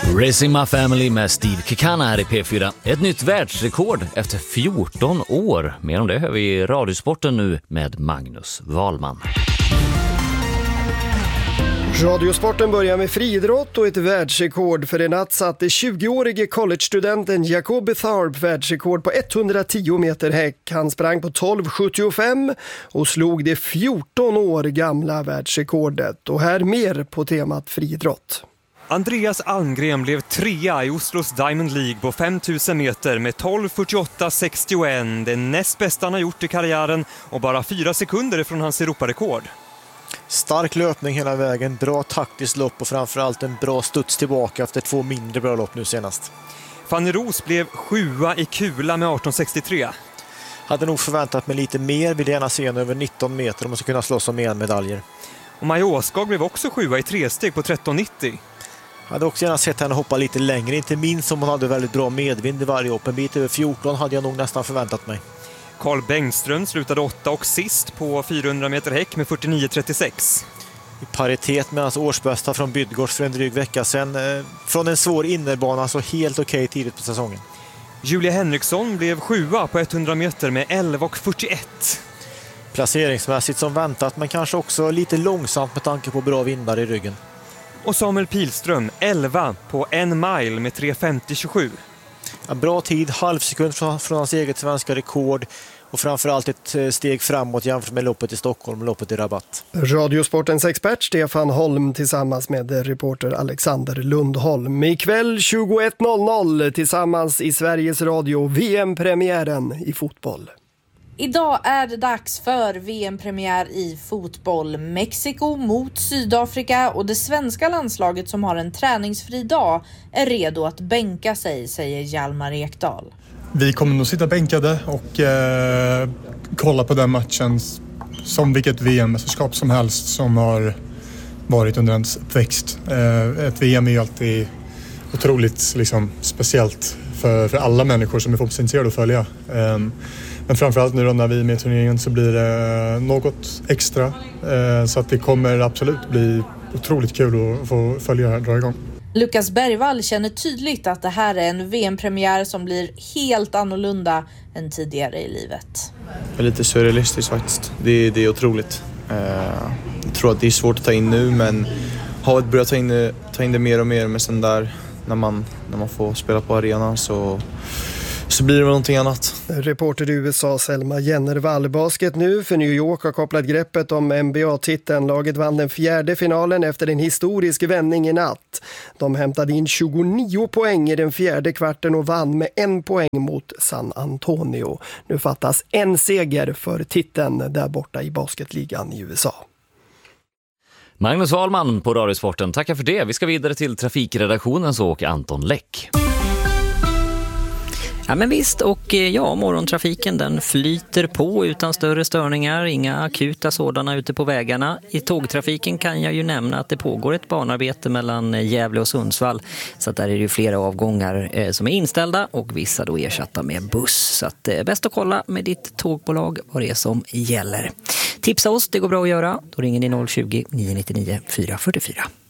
Racing My Family med Steve Kekana här i P4. Ett nytt världsrekord efter 14 år. Mer om det hör vi i Radiosporten nu med Magnus Wahlman. Radiosporten börjar med friidrott och ett världsrekord. För en natt satte 20-årige college-studenten Jacoby Tharp världsrekord på 110 meter häck. Han sprang på 12,75 och slog det 14 år gamla världsrekordet. Och här mer på temat friidrott. Andreas Almgren blev trea i Oslos Diamond League på 5000 meter med 12,48,61. Det näst bästa han har gjort i karriären och bara 4 sekunder ifrån hans Europarekord. Stark löpning hela vägen, bra taktiskt lopp och framförallt en bra studs tillbaka efter 2 mindre bra lopp nu senast. Fanny Ros blev 7 i kula med 18,63. Hade nog förväntat mig lite mer, vill gärna se en över 19 meter om man ska kunna slåss om en medaljer. Och Maja Åskag blev också 7 i 3-steg på 13,90. Hade också gärna sett henne hoppa lite längre, inte minst som hon hade väldigt bra medvind i varje hopp. En bit över 14 hade jag nog nästan förväntat mig. Carl Bengström slutade 8 och sist på 400 meter häck med 49,36. I paritet med hans årsbästa från Bydgårds för en dryg vecka sedan. Från en svår innerbana så helt okej tidigt på säsongen. Julia Henriksson blev 7 på 100 meter med 11,41. Placeringsmässigt som väntat, men kanske också lite långsamt med tanke på bra vindar i ryggen. Och Samuel Pilström 11 på 1 mile med 3,50,27. En bra tid, halvsekund från hans eget svenska rekord och framförallt ett steg framåt jämfört med loppet i Stockholm och loppet i Rabat. Radiosportens expert Stefan Holm tillsammans med reporter Alexander Lundholm. Ikväll 21.00 tillsammans i Sveriges Radio VM-premiären i fotboll. Idag är det dags för VM-premiär i fotboll. Mexiko mot Sydafrika och det svenska landslaget som har en träningsfri dag är redo att bänka sig, säger Hjalmar Ekdal. Vi kommer nog sitta bänkade och kolla på den matchen som vilket VM-mästerskap som helst som har varit under ens uppväxt. Ett VM är ju alltid otroligt liksom, speciellt för alla människor som är fotbollsintresserade att följa. Men framförallt nu då när vi är med i turneringen så blir det något extra. Så att det kommer absolut bli otroligt kul att få följa det här, dra igång. Lukas Bergvall känner tydligt att det här är en VM-premiär som blir helt annorlunda än tidigare i livet. Det är lite surrealistiskt faktiskt. Det är otroligt. Jag tror att det är svårt att ta in nu, men har börjat ta in det mer och mer. Men sen där när man får spela på arenan så blir det någonting annat. Reporter i USA Selma Jennervall. Basket nu för New York har kopplat greppet om NBA-titeln. Laget vann den 4:e finalen efter en historisk vändning i natt. De hämtade in 29 poäng i den 4:e kvarten och vann med 1 poäng mot San Antonio. Nu fattas en seger för titeln där borta i basketligan i USA. Magnus Wahlman på Radiosporten, tackar för det. Vi ska vidare till trafikredaktionen så åker Anton Läck. Ja men visst, och morgontrafiken den flyter på utan större störningar, inga akuta sådana ute på vägarna. I tågtrafiken kan jag ju nämna att det pågår ett banarbete mellan Gävle och Sundsvall, så att där är det ju flera avgångar som är inställda och vissa då ersatta med buss. Så att bäst att kolla med ditt tågbolag vad det är som gäller. Tipsa oss, det går bra att göra. Då ringer ni 020 999 444.